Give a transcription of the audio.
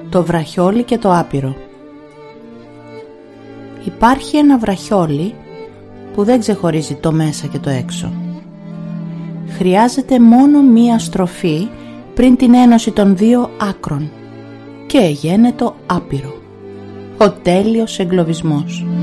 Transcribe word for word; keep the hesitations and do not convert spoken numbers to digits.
Το βραχιόλι και το άπειρο. Υπάρχει ένα βραχιόλι που δεν ξεχωρίζει το μέσα και το έξω. Χρειάζεται μόνο μία στροφή πριν την ένωση των δύο άκρων και γένετο άπειρο, ο τέλειος εγκλωβισμός.